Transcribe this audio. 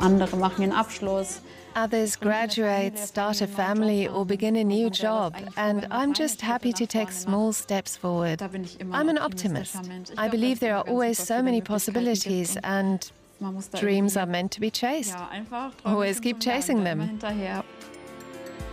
andere machen ihren Abschluss. Others graduate, start a family, or begin a new job, and I'm just happy to take small steps forward. I'm an optimist. I believe there are always so many possibilities, and dreams are meant to be chased. Always keep chasing them.